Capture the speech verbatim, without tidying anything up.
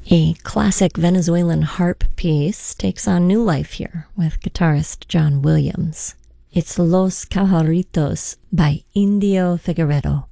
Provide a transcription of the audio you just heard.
A classic Venezuelan harp piece takes on new life here with guitarist John Williams. It's Los Cajaritos by Indio Figueredo.